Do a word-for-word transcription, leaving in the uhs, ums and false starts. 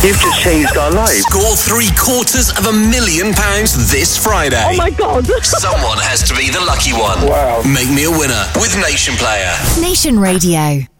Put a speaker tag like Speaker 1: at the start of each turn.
Speaker 1: You've just changed our lives.
Speaker 2: Score three quarters of a million pounds this Friday.
Speaker 3: Oh my God.
Speaker 2: Someone has to be the lucky one.
Speaker 1: Wow.
Speaker 2: Make me a winner with Nation Player.
Speaker 4: Nation Radio.